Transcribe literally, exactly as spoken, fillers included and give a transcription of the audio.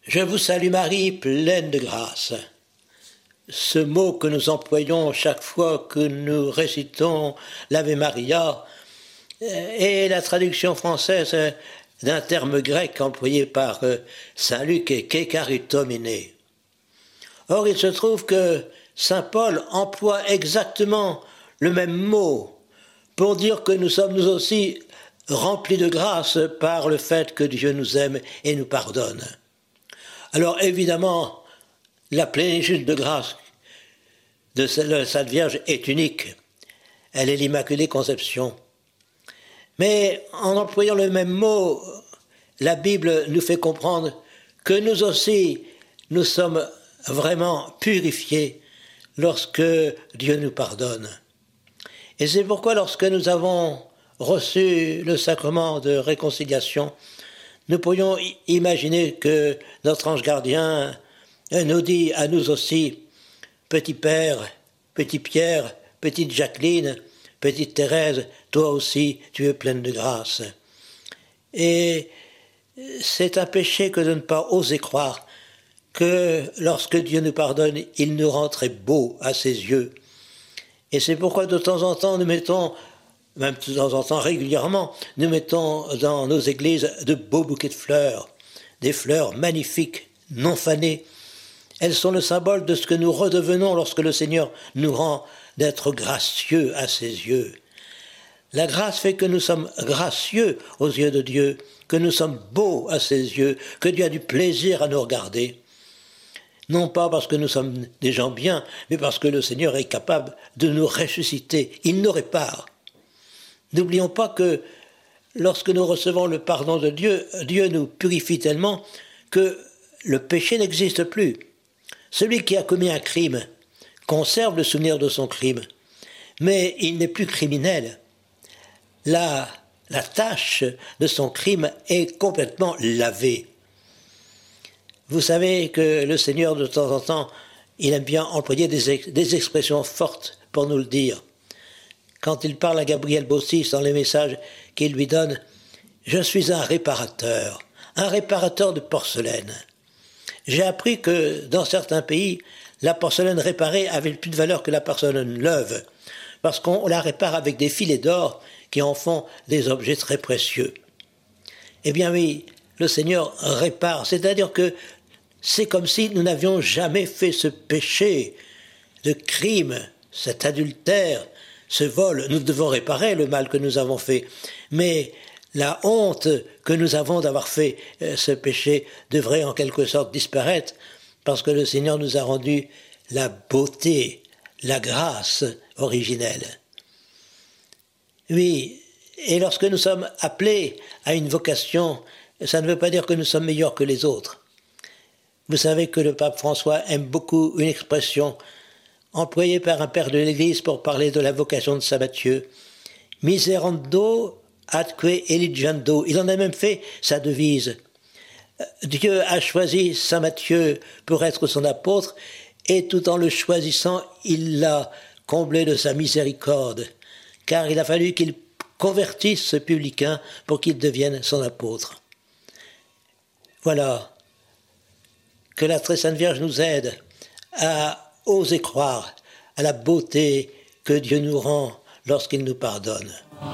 Je vous salue Marie, pleine de grâce. Ce mot que nous employons chaque fois que nous récitons l'Ave Maria est la traduction française d'un terme grec employé par saint Luc et kekaritomine. Or, il se trouve que saint Paul emploie exactement le même mot pour dire que nous sommes nous aussi remplis de grâce par le fait que Dieu nous aime et nous pardonne. Alors évidemment, la plénitude de grâce de la Sainte Vierge est unique. Elle est l'Immaculée Conception. Mais en employant le même mot, la Bible nous fait comprendre que nous aussi, nous sommes vraiment purifiés lorsque Dieu nous pardonne. Et c'est pourquoi lorsque nous avons reçu le sacrement de réconciliation, nous pourrions imaginer que notre ange gardien nous dit à nous aussi, petit Père, petit Pierre, petite Jacqueline, petite Thérèse, toi aussi tu es pleine de grâce. Et c'est un péché que de ne pas oser croire que lorsque Dieu nous pardonne, il nous rend très beaux à ses yeux. Et c'est pourquoi de temps en temps nous mettons, même de temps en temps régulièrement, nous mettons dans nos églises de beaux bouquets de fleurs, des fleurs magnifiques, non fanées. Elles sont le symbole de ce que nous redevenons lorsque le Seigneur nous rend d'être gracieux à ses yeux. La grâce fait que nous sommes gracieux aux yeux de Dieu, que nous sommes beaux à ses yeux, que Dieu a du plaisir à nous regarder. Non pas parce que nous sommes des gens bien, mais parce que le Seigneur est capable de nous ressusciter. Il nous répare. N'oublions pas que lorsque nous recevons le pardon de Dieu, Dieu nous purifie tellement que le péché n'existe plus. Celui qui a commis un crime conserve le souvenir de son crime, mais il n'est plus criminel. La, la tâche de son crime est complètement lavée. Vous savez que le Seigneur, de temps en temps, il aime bien employer des, ex- des expressions fortes pour nous le dire. Quand il parle à Gabriel Bossis dans les messages qu'il lui donne, « Je suis un réparateur, un réparateur de porcelaine. » J'ai appris que dans certains pays, la porcelaine réparée avait plus de valeur que la porcelaine neuve, parce qu'on la répare avec des filets d'or qui en font des objets très précieux. Eh bien oui, le Seigneur répare, c'est-à-dire que c'est comme si nous n'avions jamais fait ce péché, de crime, cet adultère, ce vol. Nous devons réparer le mal que nous avons fait. Mais la honte que nous avons d'avoir fait ce péché devrait en quelque sorte disparaître, parce que le Seigneur nous a rendu la beauté, la grâce originelle. Oui, et lorsque nous sommes appelés à une vocation, ça ne veut pas dire que nous sommes meilleurs que les autres. Vous savez que le pape François aime beaucoup une expression employée par un père de l'Église pour parler de la vocation de saint Matthieu. Miserando atque eligiando. Il en a même fait sa devise. Dieu a choisi saint Matthieu pour être son apôtre, et tout en le choisissant, il l'a comblé de sa miséricorde, car il a fallu qu'il convertisse ce publicain pour qu'il devienne son apôtre. Voilà. Que la très sainte Vierge nous aide à oser croire à la beauté que Dieu nous rend lorsqu'il nous pardonne.